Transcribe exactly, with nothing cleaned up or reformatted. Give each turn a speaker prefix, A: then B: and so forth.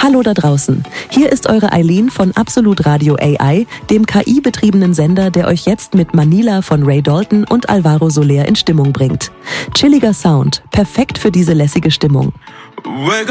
A: Hallo da draußen. Hier ist eure Eileen von Absolut Radio A I, dem K I-betriebenen Sender, der euch jetzt mit Manila von Ray Dalton und Alvaro Soler in Stimmung bringt. Chilliger Sound, perfekt für diese lässige Stimmung.